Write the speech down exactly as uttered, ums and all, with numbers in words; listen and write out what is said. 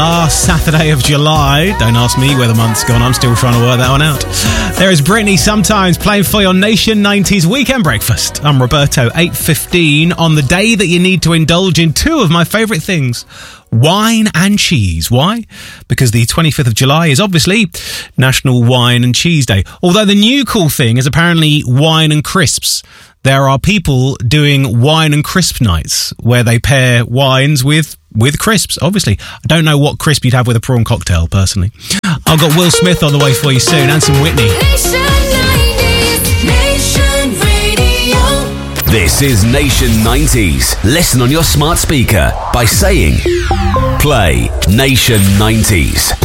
Last Saturday of July. Don't ask me where the month's gone. I'm still trying to work that one out. There is Britney Sometimes playing for your Nation nineties Weekend Breakfast. I'm Roberto, eight fifteen on the day that you need to indulge in two of my favourite things. Wine and cheese. Why? Because the twenty-fifth of July is obviously National Wine and Cheese Day. Although the new cool thing is apparently wine and crisps. There are people doing wine and crisp nights where they pair wines with with crisps, obviously. I don't know what crisp you'd have with a prawn cocktail, personally. I've got Will Smith on the way for you soon, and some Whitney. Nation nineties, Nation Radio. This is Nation nineties. Listen on your smart speaker by saying, play Nation nineties.